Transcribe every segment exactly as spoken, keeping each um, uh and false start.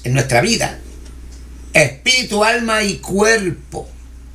en nuestra vida. Espíritu, alma y cuerpo.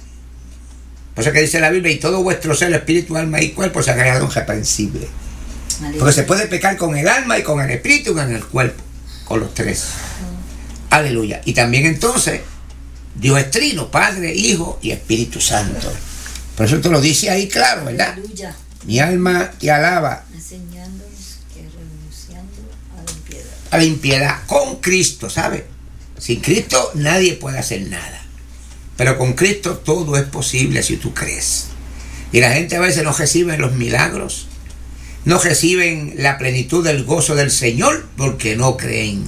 Por eso que dice la Biblia, y todo vuestro ser, espíritu, alma y cuerpo, se ha creado irreprensible. Porque se puede pecar con el alma y con el espíritu y con el cuerpo, con los tres. Uh. Aleluya. Y también entonces, Dios es trino, Padre, Hijo y Espíritu Santo. Por eso te lo dice ahí claro, ¿verdad? Aleluya. Mi alma te alaba. Enseñándonos que renunciando a la impiedad. A la impiedad, con Cristo, ¿sabes? Sin Cristo nadie puede hacer nada. Pero con Cristo todo es posible si tú crees. Y la gente a veces no recibe los milagros, no reciben la plenitud del gozo del Señor porque no creen.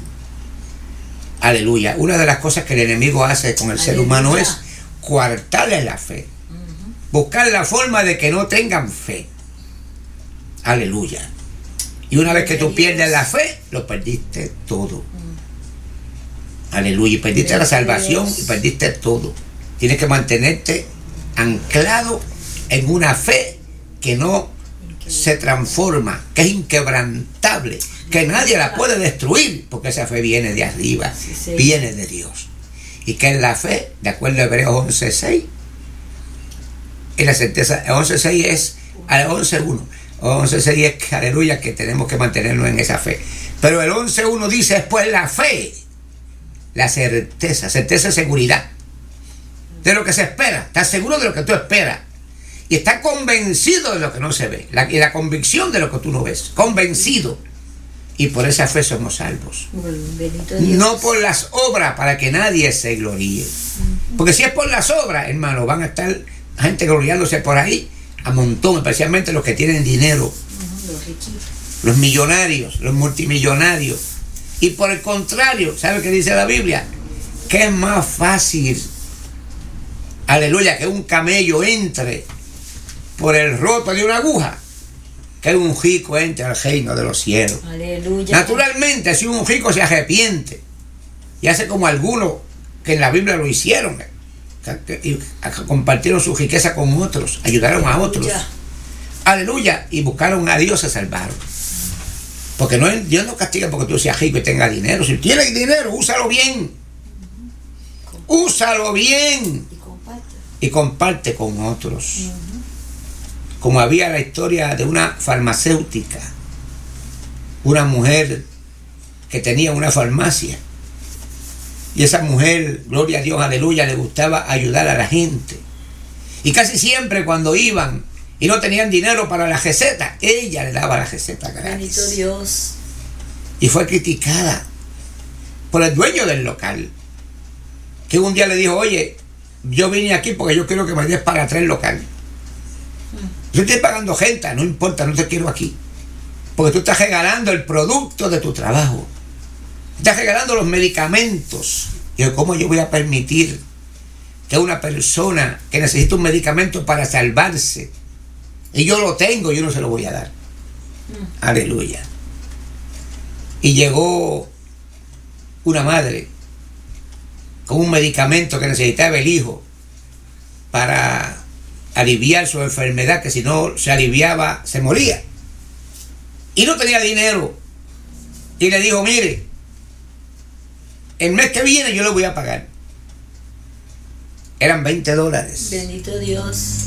Aleluya. Una de las cosas que el enemigo hace con el Aleluya. Ser humano es coartarle la fe. Uh-huh. Buscar la forma de que no tengan fe. Aleluya. Y una vez que tú pierdes la fe, lo perdiste todo. Uh-huh. Aleluya. Y perdiste la salvación y perdiste todo. Tienes que mantenerte anclado en una fe que no se transforma, que es inquebrantable, que nadie la puede destruir, porque esa fe viene de arriba, sí, sí. Viene de Dios. Y que es la fe, de acuerdo a Hebreos once seis, y la certeza, once seis es, once uno, once seis es que, aleluya, que tenemos que mantenernos en esa fe. Pero el once uno dice, es pues la fe, la certeza, certeza es seguridad, de lo que se espera, estás seguro de lo que tú esperas. Y está convencido de lo que no se ve. La, y la convicción de lo que tú no ves. Convencido. Y por esa fe somos salvos. No por las obras para que nadie se gloríe. Porque si es por las obras, hermano, van a estar gente gloriándose por ahí a montón, especialmente los que tienen dinero. Los millonarios, los multimillonarios. Y por el contrario, ¿sabe qué dice la Biblia? Que es más fácil, aleluya, que un camello entre por el roto de una aguja, que un rico entre al reino de los cielos. Aleluya. Naturalmente, si un rico se arrepiente y hace como algunos que en la Biblia lo hicieron, y compartieron su riqueza con otros, ayudaron a otros. Aleluya. Aleluya. Y buscaron a Dios, se salvaron. Porque no, Dios no castiga porque tú seas rico y tengas dinero. Si tienes dinero, úsalo bien. Úsalo bien. Y comparte. Y comparte con otros. Uh-huh. Como había la historia de una farmacéutica, una mujer que tenía una farmacia. Y esa mujer, gloria a Dios, aleluya, le gustaba ayudar a la gente. Y casi siempre cuando iban y no tenían dinero para la receta, ella le daba la receta gratis. Bendito Dios. Y fue criticada por el dueño del local, que un día le dijo, oye, yo vine aquí porque yo quiero que me des para atrás el local. Yo estoy pagando gente, no importa, no te quiero aquí. Porque tú estás regalando el producto de tu trabajo. Estás regalando los medicamentos. Y yo, ¿cómo yo voy a permitir que una persona que necesita un medicamento para salvarse, y yo lo tengo, yo no se lo voy a dar? Mm. Aleluya. Y llegó una madre con un medicamento que necesitaba el hijo para aliviar su enfermedad, que si no se aliviaba se moría, y no tenía dinero, y le dijo, mire, el mes que viene yo le voy a pagar. Eran veinte dólares. Bendito Dios.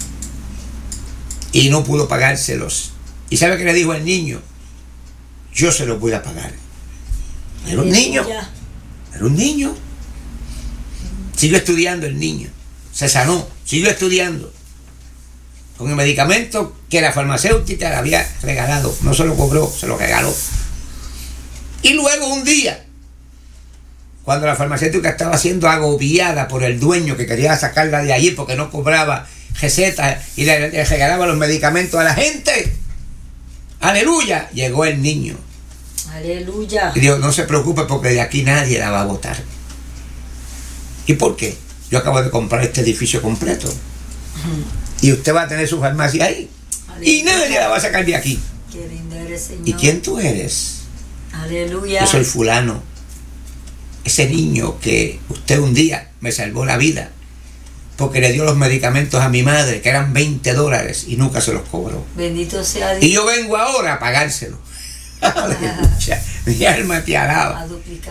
Y no pudo pagárselos. ¿Y sabe qué le dijo el niño? Yo se los voy a pagar. Era un niño, era un niño. Siguió estudiando el niño, se sanó, siguió estudiando con el medicamento que la farmacéutica le había regalado. No se lo cobró, se lo regaló. Y luego un día, cuando la farmacéutica estaba siendo agobiada por el dueño que quería sacarla de allí porque no cobraba recetas y le, le regalaba los medicamentos a la gente, aleluya, llegó el niño. Aleluya. Y dijo, no se preocupe porque de aquí nadie la va a botar. ¿Y por qué? Yo acabo de comprar este edificio completo. Uh-huh. Y usted va a tener su farmacia ahí. Aleluya. Y nadie la va a sacar de aquí. Qué lindo eres, Señor. ¿Y quién tú eres? Aleluya. Yo soy fulano. Ese niño que usted un día me salvó la vida porque le dio los medicamentos a mi madre, que eran veinte dólares, y nunca se los cobró. Bendito sea Dios. Y yo vengo ahora a pagárselo. Aleluya. Mi alma te alaba. A duplicar.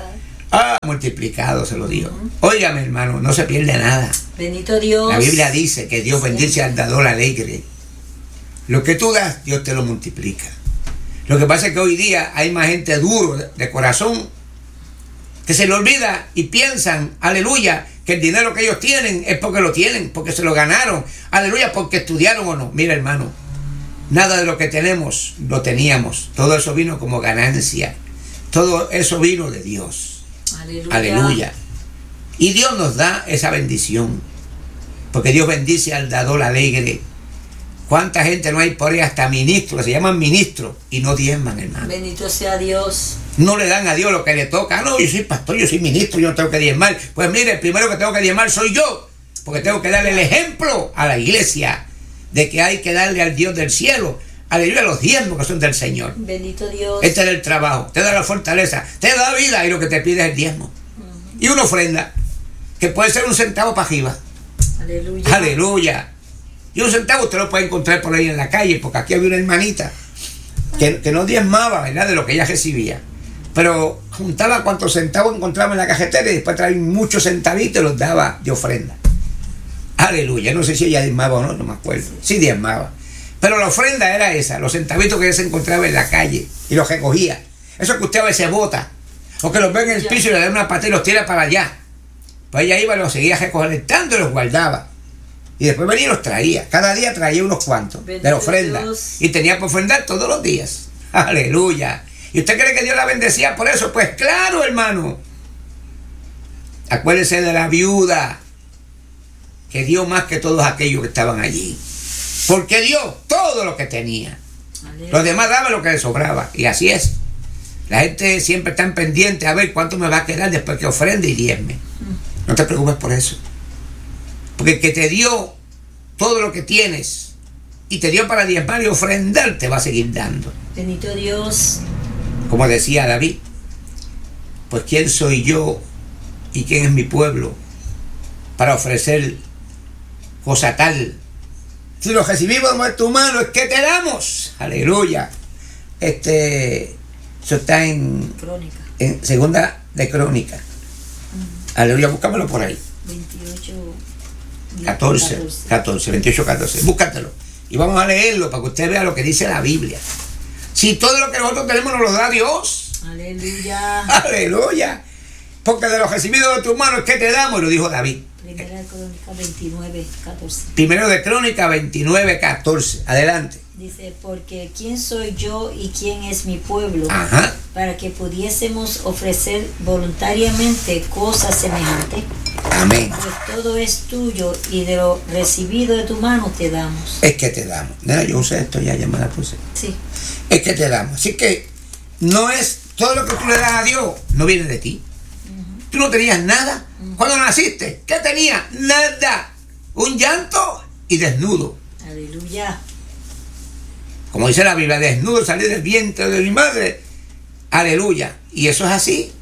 Ah, multiplicado se lo dio. Uh-huh. Óigame, hermano, no se pierde nada. Bendito Dios. La Biblia dice que Dios sí. bendice al dador alegre. Lo que tú das, Dios te lo multiplica. Lo que pasa es que hoy día hay más gente duro de, de corazón que se le olvida y piensan, aleluya, que el dinero que ellos tienen es porque lo tienen, porque se lo ganaron, aleluya, porque estudiaron o no. Mira, hermano, nada de lo que tenemos lo teníamos, todo eso vino como ganancia, todo eso vino de Dios. Aleluya. Aleluya. Y Dios nos da esa bendición, porque Dios bendice al dador alegre. ¿Cuánta gente no hay por ahí? Hasta ministros, se llaman ministros y no diezman, hermano. Bendito sea Dios. No le dan a Dios lo que le toca. Ah, no, yo soy pastor, yo soy ministro, yo no tengo que diezmar. Pues mire, el primero que tengo que diezmar soy yo, porque tengo que darle el ejemplo a la iglesia de que hay que darle al Dios del cielo, aleluya, los diezmos que son del Señor. Bendito Dios. Este es el trabajo, te da la fortaleza, te da vida y lo que te pide es el diezmo. Uh-huh. Y una ofrenda, que puede ser un centavo para arriba. Aleluya. Aleluya. Y un centavo usted lo puede encontrar por ahí en la calle, porque aquí había una hermanita que, que no diezmaba, ¿verdad?, de lo que ella recibía. Pero juntaba cuantos centavos encontraba en la cajetera y después traía muchos centavitos y los daba de ofrenda. Aleluya. No sé si ella diezmaba o no, no me acuerdo. Sí diezmaba. Pero la ofrenda era esa, los centavitos que ella se encontraba en la calle y los recogía. Eso que usted a veces bota, o que los ve en el piso y le da una pata y los tira para allá. Pues ella iba y los seguía recolectando y los guardaba. Y después venía y los traía. Cada día traía unos cuantos de la ofrenda. Y tenía que ofrendar todos los días. Aleluya. ¿Y usted cree que Dios la bendecía por eso? Pues claro, hermano. Acuérdese de la viuda, que dio más que todos aquellos que estaban allí. Porque dio todo lo que tenía. Aleluya. Los demás daban lo que les sobraba. Y así es. La gente siempre está pendiente a ver cuánto me va a quedar después que ofrende y diezme. No te preocupes por eso. Porque el que te dio todo lo que tienes y te dio para diezmar y ofrendar, te va a seguir dando. Bendito Dios. Como decía David, pues ¿quién soy yo y quién es mi pueblo para ofrecer cosa tal? Si lo recibimos de tu mano, es que te damos. Aleluya. Este, eso está en, Crónica. en segunda de Crónica. Mm. Aleluya, búscamelo por ahí. veintiocho. catorce, catorce, veintiocho, catorce. Búscatelo. Y vamos a leerlo para que usted vea lo que dice la Biblia. Si todo lo que nosotros tenemos nos lo da Dios. Aleluya. Aleluya. Porque de lo recibido de tus manos, ¿qué te damos? Lo dijo David. Primera de Crónica veintinueve, catorce. Primero de Crónica veintinueve, catorce. Adelante. Dice, porque ¿quién soy yo y quién es mi pueblo? Ajá. Para que pudiésemos ofrecer voluntariamente cosas semejantes. Amén. Pues todo es tuyo y de lo recibido de tu mano te damos. Es que te damos. Mira, yo usé esto ya, ya me la puse. Sí. Es que te damos. Así que no es todo lo que tú le das a Dios, no viene de ti. Uh-huh. Tú no tenías nada. Uh-huh. Cuando naciste, ¿qué tenías? Nada. Un llanto y desnudo. Aleluya. Como dice la Biblia, desnudo salí del vientre de mi madre. Aleluya. Y eso es así.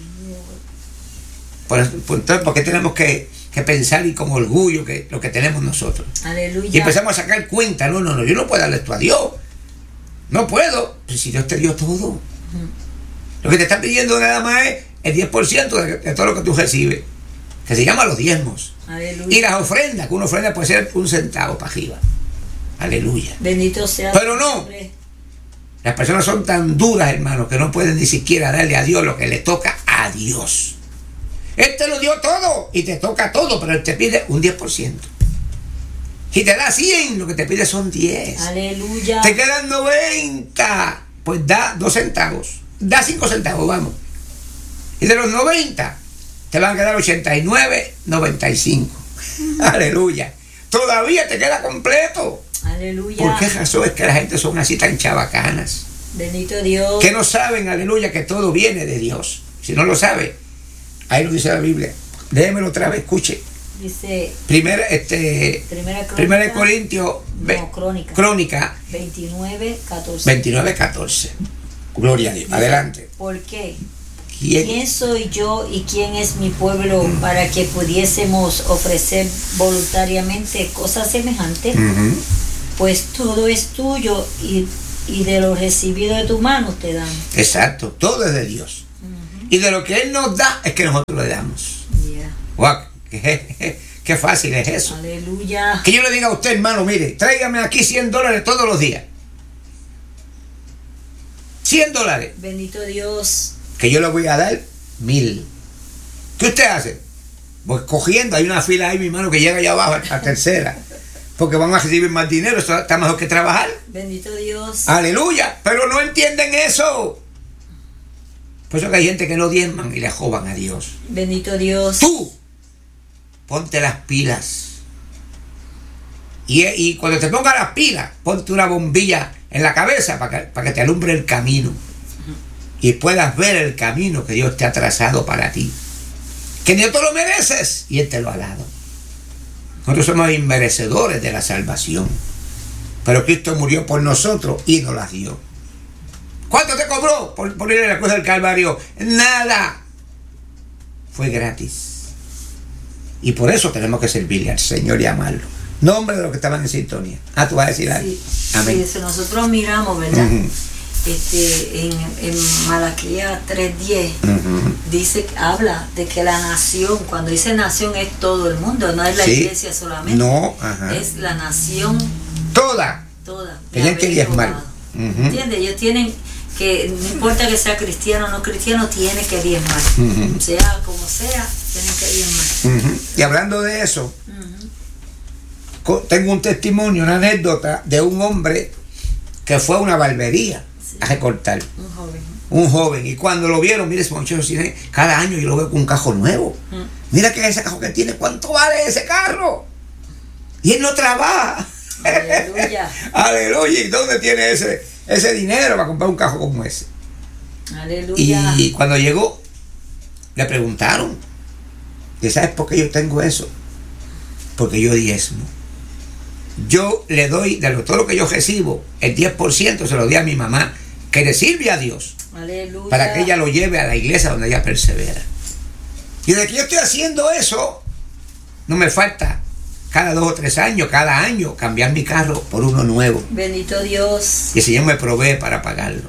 Por, por, entonces, ¿por qué tenemos que, que pensar y con orgullo que lo que tenemos nosotros? Aleluya. Y empezamos a sacar cuenta. No, no, no, yo no puedo darle esto a Dios. No puedo. Pues si Dios te dio todo. Uh-huh. Lo que te está pidiendo nada más es el diez por ciento de, de todo lo que tú recibes. Que se llama los diezmos. Aleluya. Y las ofrendas, que una ofrenda puede ser un centavo para arriba. Aleluya. Bendito sea. Pero no. Las personas son tan duras, hermanos, que no pueden ni siquiera darle a Dios lo que le toca a Dios. Él te lo dio todo y te toca todo, pero Él te pide un diez por ciento. Si te da cien, lo que te pide son diez. Aleluya. Te quedan noventa, pues da dos centavos. Da cinco centavos, vamos. Y de los noventa, te van a quedar ochenta y nueve, noventa y cinco. Aleluya. Todavía te queda completo. Aleluya. ¿Por qué razón es que la gente son así tan chabacanas? Bendito Dios. Que no saben, aleluya, que todo viene de Dios. Si no lo sabe, ahí lo dice la Biblia. Léemelo otra vez, escuche. Dice. Primera, este. Primera Crónica. Primera de Corintios. No, Crónica. Crónica. veintinueve, catorce. veintinueve, catorce. Gloria a Dios. Dice, adelante. ¿Por qué? ¿Quién? ¿Quién soy yo y quién es mi pueblo mm. para que pudiésemos ofrecer voluntariamente cosas semejantes? Uh-huh. Pues todo es tuyo y, y de lo recibido de tu mano te dan. Exacto, todo es de Dios. Uh-huh. Y de lo que Él nos da es que nosotros le damos. Yeah. Wow, qué, qué fácil es eso. Aleluya. Que yo le diga a usted, hermano, mire, tráigame aquí cien dólares todos los días. cien dólares. Bendito Dios. Que yo le voy a dar mil. ¿Qué usted hace? Pues cogiendo, hay una fila ahí, mi hermano, que llega allá abajo a tercera. Porque van a recibir más dinero, eso está mejor que trabajar. Bendito Dios. Aleluya, pero no entienden eso. Por eso que hay gente que no diezman y le joban a Dios. Bendito Dios. Tú, ponte las pilas. Y, y cuando te pongas las pilas, ponte una bombilla en la cabeza para que, para que te alumbre el camino. Y puedas ver el camino que Dios te ha trazado para ti. Que Dios te lo mereces y Él te lo ha dado. Nosotros somos inmerecedores de la salvación. Pero Cristo murió por nosotros y nos la dio. ¿Cuánto te cobró por, por ir a la cruz del Calvario? Nada. Fue gratis. Y por eso tenemos que servirle al Señor y amarlo. Nombre de los que estaban en sintonía. Ah, tú vas a decir algo. Sí, amén. sí, si nosotros miramos, ¿verdad? Uh-huh. Este, en, en Malaquías tres diez uh-huh. dice, habla de que la nación, cuando dice nación es todo el mundo, no es la sí. iglesia solamente. No, ajá. Es la nación toda. Toda. Tenían que diezmar. Uh-huh. ¿Entiendes? Ellos tienen que, no importa que sea cristiano o no cristiano, tiene que diezmar. Uh-huh. Sea como sea, tienen que diezmar. Uh-huh. Y hablando de eso, uh-huh. tengo un testimonio, una anécdota de un hombre que fue a una barbería sí. a recortar. Un joven. Un joven. Y cuando lo vieron, mire, ese muchacho tiene, cada año yo lo veo con un carro nuevo. Uh-huh. Mira que ese carro que tiene, ¿cuánto vale ese carro? Y él no trabaja. Aleluya. Aleluya. ¿Y dónde tiene ese, ese dinero para comprar un carro como ese? Aleluya. Y cuando llegó, le preguntaron, ¿y sabes por qué yo tengo eso? Porque yo diezmo. Yo le doy, de todo lo que yo recibo, el diez por ciento se lo doy a mi mamá, que le sirve a Dios. Aleluya. Para que ella lo lleve a la iglesia donde ella persevera. Y desde que yo estoy haciendo eso, no me falta cada dos o tres años, cada año, cambiar mi carro por uno nuevo. Bendito Dios. Y el Señor me provee para pagarlo.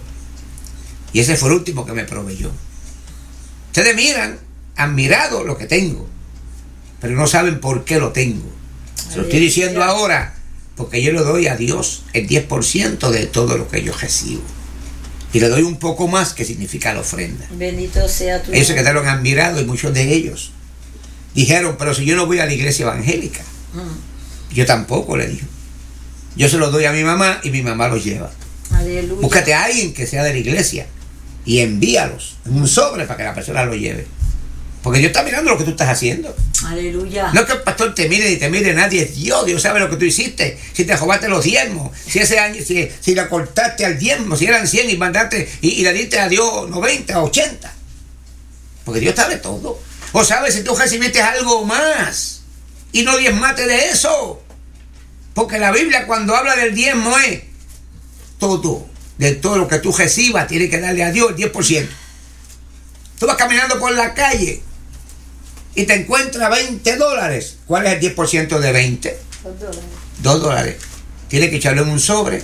Y ese fue el último que me proveyó. Ustedes miran, admirado lo que tengo, pero no saben por qué lo tengo. Se lo estoy diciendo ahora, porque yo le doy a Dios el diez por ciento de todo lo que yo recibo. Y le doy un poco más, que significa la ofrenda. Bendito sea tu Ellos se quedaron admirados y muchos de ellos dijeron, pero si yo no voy a la iglesia evangélica. Yo tampoco, le dijo. Yo se lo doy a mi mamá y mi mamá los lleva. Aleluya. Búscate a alguien que sea de la iglesia y envíalos en un sobre para que la persona lo lleve. Porque Dios está mirando lo que tú estás haciendo. Aleluya. No es que el pastor te mire ni te mire nadie, es Dios. Dios sabe lo que tú hiciste. Si te robaste los diezmos, si ese año, si, si la cortaste al diezmo, si eran cien y mandaste y, y le diste a Dios noventa, ochenta. Porque Dios sabe todo. O sabes si tú recibiste algo más y no diezmate de eso. Porque la Biblia cuando habla del diezmo es todo. De todo lo que tú recibas tienes que darle a Dios el diez por ciento. Tú vas caminando por la calle y te encuentras veinte dólares. ¿Cuál es el diez por ciento de veinte? Dos dólares. Dos dólares. Tienes que echarlo en un sobre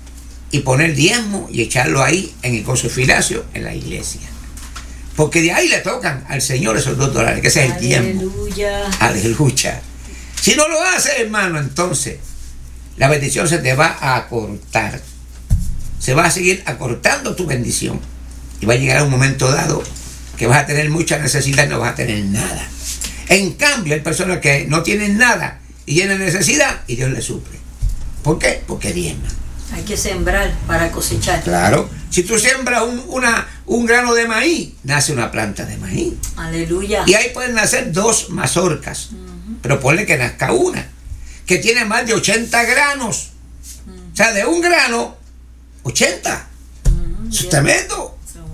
y poner diezmo y echarlo ahí en el gozo filacio en la iglesia. Porque de ahí le tocan al Señor esos dos dólares, que ese es el diezmo. Aleluya. Aleluya. Si no lo haces, hermano, entonces la bendición se te va a acortar. Se va a seguir acortando tu bendición. Y va a llegar un momento dado que vas a tener mucha necesidad y no vas a tener nada. En cambio, hay personas que no tienen nada y tienen necesidad y Dios les suple. ¿Por qué? Porque diezman. Hay que sembrar para cosechar. Claro. Si tú siembras un, una, un grano de maíz, nace una planta de maíz. Aleluya. Y ahí pueden nacer dos mazorcas. Uh-huh. Pero ponle que nazca una, que tiene más de ochenta granos. Uh-huh. O sea, de un grano, ochenta. Uh-huh. Eso es tremendo.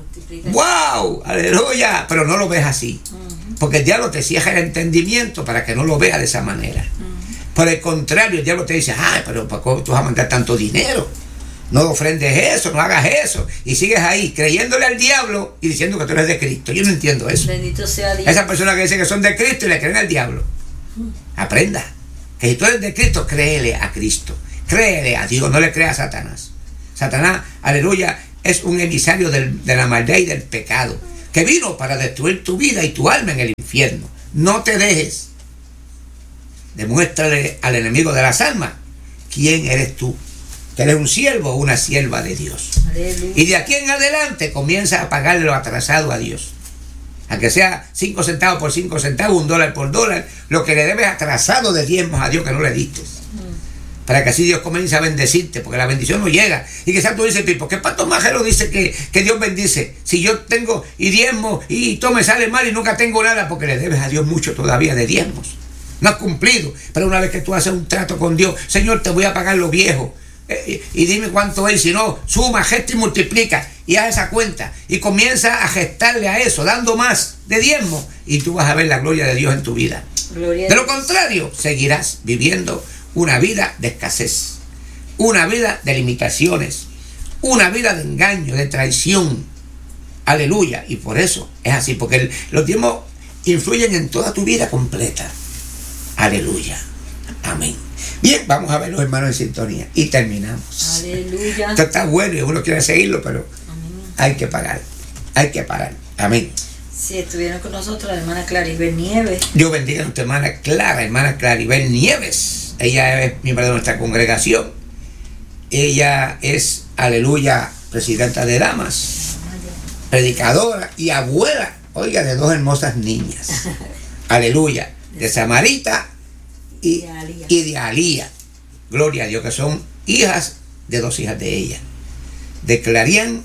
¡Wow! ¡Aleluya! Pero no lo ves así. Uh-huh. Porque el diablo te cierra el entendimiento para que no lo veas de esa manera. Uh-huh. Por el contrario, el diablo te dice, ay, pero ¿para qué tú vas a mandar tanto dinero? No ofrendes eso, no hagas eso. Y sigues ahí, creyéndole al diablo y diciendo que tú eres de Cristo. Yo no entiendo eso. Bendito sea Dios. Esas personas que dicen que son de Cristo y le creen al diablo. Uh-huh. Aprenda. Que si tú eres de Cristo, créele a Cristo. Créele a Dios, no le creas a Satanás. Satanás, aleluya, es un emisario del, de la maldad y del pecado, que vino para destruir tu vida y tu alma en el infierno. No te dejes. Demuéstrale al enemigo de las almas quién eres tú, que eres un siervo o una sierva de Dios. Aleluya. Y de aquí en adelante comienza a pagarle lo atrasado a Dios. Aunque sea cinco centavos por cinco centavos, un dólar por dólar, lo que le debes atrasado de diezmos a Dios que no le diste. Mm. Para que así Dios comience a bendecirte, porque la bendición no llega. Y quizás tú dices, ¿por qué Pastor Majero dice que, que Dios bendice? Si yo tengo y diezmo y todo me sale mal y nunca tengo nada, porque le debes a Dios mucho todavía de diezmos. No has cumplido. Pero una vez que tú haces un trato con Dios, Señor, te voy a pagar lo viejo. Eh, y dime cuánto es, si no, suma, gesta y multiplica y haz esa cuenta y comienza a gestarle a eso, dando más de diezmo, y tú vas a ver la gloria de Dios en tu vida. Gloria de lo contrario, seguirás viviendo una vida de escasez, una vida de limitaciones, una vida de engaño, de traición. Aleluya. Y por eso es así, porque el, los diezmos influyen en toda tu vida completa. Aleluya. Amén. Bien, vamos a ver los hermanos en sintonía y terminamos. Aleluya. Esto está bueno y uno quiere seguirlo, pero amén, hay que parar, hay que parar. Amén. Sí, estuvieron con nosotros la hermana Claribel Nieves. Dios bendiga a nuestra hermana Clara, hermana Claribel Nieves. Ella es miembro de nuestra congregación. Ella es, aleluya, presidenta de damas, predicadora y abuela, oiga, de dos hermosas niñas. Aleluya, de Samarita y, y de Alía. Gloria a Dios, que son hijas de dos hijas de ella. De Clarián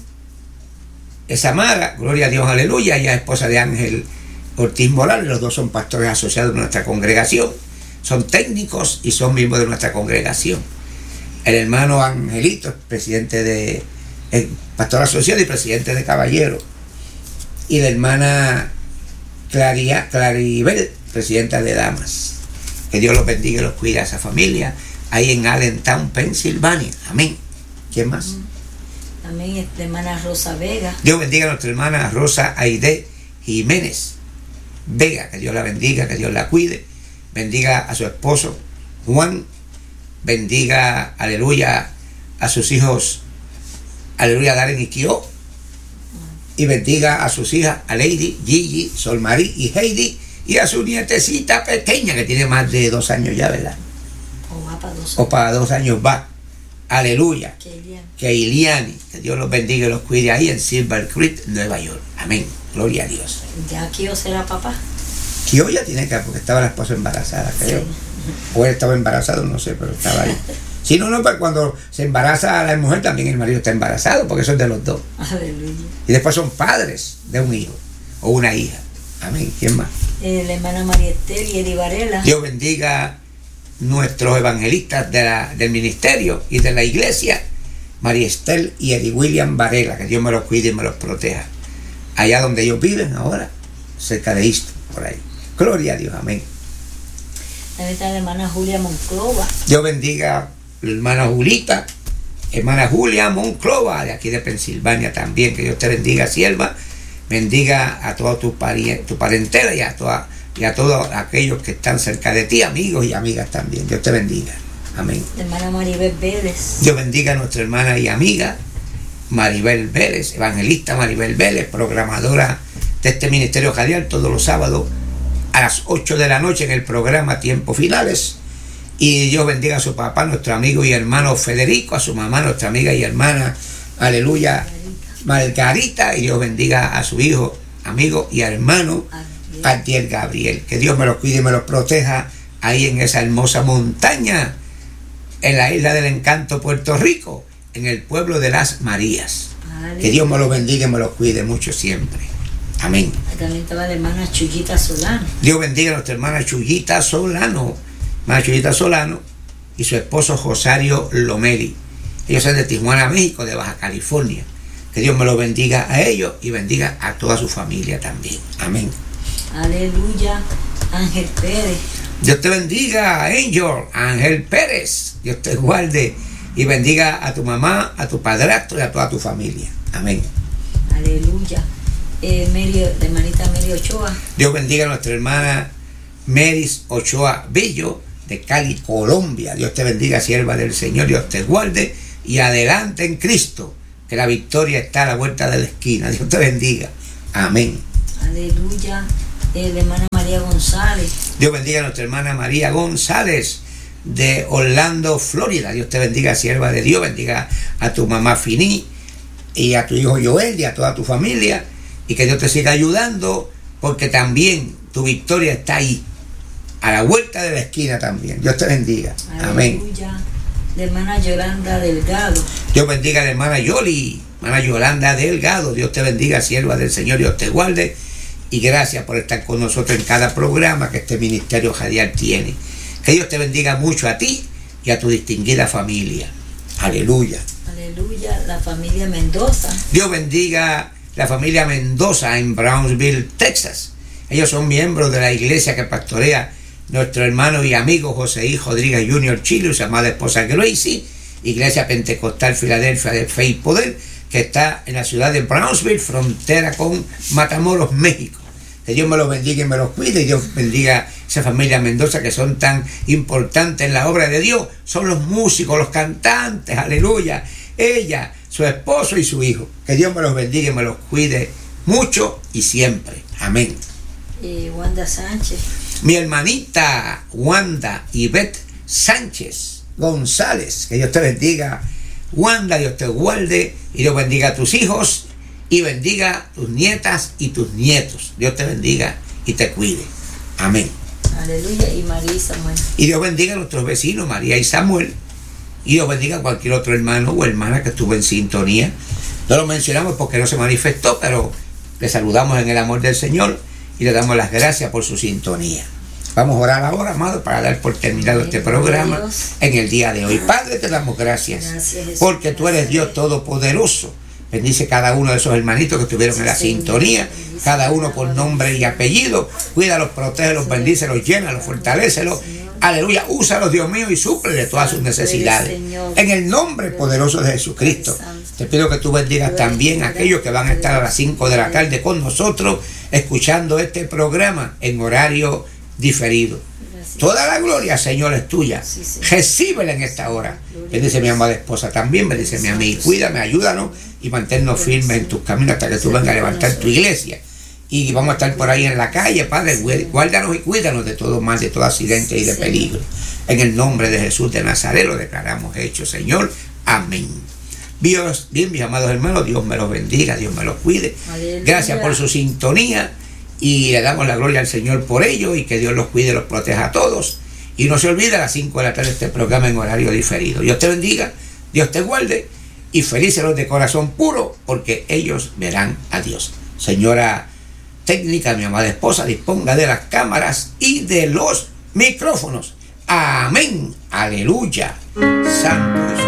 es Samara, gloria a Dios, aleluya. Ella es esposa de Ángel Ortiz Morales. Los dos son pastores asociados de nuestra congregación. Son técnicos y son miembros de nuestra congregación. El hermano Angelito, presidente de el pastor asociado y presidente de Caballero. Y la hermana Claria, Claribel, presidenta de damas. Que Dios los bendiga y los cuida a esa familia ahí en Allentown, Pensilvania. Amén. ¿Quién más? Amén. La hermana Rosa Vega. Dios bendiga a nuestra hermana Rosa Aide Jiménez Vega. Que Dios la bendiga, que Dios la cuide. Bendiga a su esposo Juan. Bendiga, aleluya, a sus hijos, aleluya, Darren y Kio. Y bendiga a sus hijas, a Lady, Gigi, Sol Marie y Heidi. Y a su nietecita pequeña, que tiene más de dos años ya, ¿verdad? O va para dos años. O para dos años va. Aleluya. Keiliani. Keiliani. Que Dios los bendiga y los cuide ahí en Silver Creek, Nueva York. Amén. Gloria a Dios. ¿Ya Kio será papá? Kio ya tiene que, porque estaba la esposa embarazada, creo. Sí. O él estaba embarazado, no sé, pero estaba ahí. Si no, no, pues cuando se embaraza a la mujer, también el marido está embarazado, porque eso es de los dos. Aleluya. Y después son padres de un hijo o una hija. Amén. ¿Quién más? Eh, la hermana María Estel y Eddie Varela. Dios bendiga nuestros evangelistas de la, del ministerio y de la iglesia, María Estel y Eddie William Varela, que Dios me los cuide y me los proteja. Allá donde ellos viven ahora, cerca de Easton, por ahí. Gloria a Dios, amén. También está la hermana Julia Monclova. Dios bendiga a la hermana Julita, hermana Julia Monclova, de aquí de Pensilvania también. Que Dios te bendiga, sierva. Bendiga a toda tu, pari- tu parentela y a, toda, y a todos aquellos que están cerca de ti, amigos y amigas también. Dios te bendiga. Amén. La hermana Maribel Vélez. Dios bendiga a nuestra hermana y amiga Maribel Vélez, evangelista Maribel Vélez, programadora de este ministerio radial todos los sábados a las ocho de la noche en el programa Tiempos Finales. Y Dios bendiga a su papá, nuestro amigo y hermano Federico, a su mamá, nuestra amiga y hermana, aleluya, Margarita. Y Dios bendiga a su hijo, amigo y hermano Adiel Gabriel. Que Dios me los cuide y me los proteja ahí en esa hermosa montaña, en la isla del encanto, Puerto Rico, en el pueblo de las Marías. Aleluya. Que Dios me los bendiga y me los cuide mucho siempre. Amén. También estaba la hermana Chuyita Solano. Dios bendiga a nuestra hermana Chuyita Solano, hermana Chuyita Solano y su esposo Rosario Lomeli. Ellos son de Tijuana, México, de Baja California. Que Dios me los bendiga a ellos y bendiga a toda su familia también. Amén. Aleluya. Ángel Pérez. Dios te bendiga, Angel, Ángel Pérez. Dios te guarde y bendiga a tu mamá, a tu padrastro y a toda tu familia. Amén. Aleluya. Eh, Mary, la hermanita Mary Ochoa. Dios bendiga a nuestra hermana Meris Ochoa Bello, de Cali, Colombia. Dios te bendiga, sierva del Señor. Dios te guarde y adelante en Cristo, que la victoria está a la vuelta de la esquina. Dios te bendiga. Amén. Aleluya. Eh, la hermana María González. Dios bendiga a nuestra hermana María González de Orlando, Florida. Dios te bendiga, sierva de Dios. Bendiga a tu mamá Finí y a tu hijo Joel y a toda tu familia. Y que Dios te siga ayudando, porque también tu victoria está ahí, a la vuelta de la esquina también. Dios te bendiga. Amén. Aleluya. La hermana Yolanda Delgado. Dios bendiga a la hermana Yoli, hermana Yolanda Delgado. Dios te bendiga, sierva del Señor. Dios te guarde. Y gracias por estar con nosotros en cada programa que este ministerio radial tiene. Que Dios te bendiga mucho a ti y a tu distinguida familia. Aleluya. Aleluya. La familia Mendoza. Dios bendiga la familia Mendoza en Brownsville, Texas. Ellos son miembros de la iglesia que pastorea nuestro hermano y amigo José Rodríguez junior Chile y su amada esposa Gracie, Iglesia Pentecostal Filadelfia de Fe y Poder, que está en la ciudad de Brownsville, frontera con Matamoros, México. Que Dios me los bendiga y me los cuide, y Dios bendiga esa familia Mendoza que son tan importantes en la obra de Dios. Son los músicos, los cantantes, aleluya. Ella, su esposo y su hijo. Que Dios me los bendiga y me los cuide mucho y siempre. Amén. Eh, Wanda Sánchez. Mi hermanita Wanda Ivette Sánchez González. Que Dios te bendiga, Wanda. Dios te guarde y Dios bendiga a tus hijos y bendiga tus nietas y tus nietos. Dios te bendiga y te cuide. Amén. Aleluya. Y María y Samuel. Y Dios bendiga a nuestros vecinos, María y Samuel. Y Dios bendiga a cualquier otro hermano o hermana que estuvo en sintonía. No lo mencionamos porque no se manifestó, pero le saludamos en el amor del Señor y le damos las gracias por su sintonía. Vamos a orar ahora, amado, para dar por terminado este programa en el día de hoy. Padre, te damos gracias, gracias porque tú eres Dios Todopoderoso. Bendice cada uno de esos hermanitos que estuvieron en la sintonía, cada uno por nombre y apellido. Cuídalos, protégelos, bendícelos, llénalos, fortalécelos. Aleluya, úsalos, Dios mío, y suple de todas sus necesidades. En el nombre poderoso de Jesucristo, te pido que tú bendigas también a aquellos que van a estar a las cinco de la tarde con nosotros, escuchando este programa en horario diferido. Toda la gloria, Señor, es tuya. Recíbela en esta hora. Bendice mi amada esposa también, bendice a mí. Cuídame, ayúdanos y manténnos firmes en tus caminos hasta que tú vengas a levantar tu iglesia. Y vamos a estar por ahí en la calle, Padre. Guárdanos y cuídanos de todo mal, de todo accidente y de peligro. En el nombre de Jesús de Nazaret lo declaramos hecho, Señor. Amén. Dios, bien, mis amados hermanos, Dios me los bendiga, Dios me los cuide. Gracias por su sintonía. Y le damos la gloria al Señor por ello, y que Dios los cuide y los proteja a todos. Y no se olvide a las cinco de la tarde este programa en horario diferido. Dios te bendiga, Dios te guarde, y felices los de corazón puro, porque ellos verán a Dios. Señora técnica, mi amada esposa, disponga de las cámaras y de los micrófonos. Amén. Aleluya. Santo Jesús.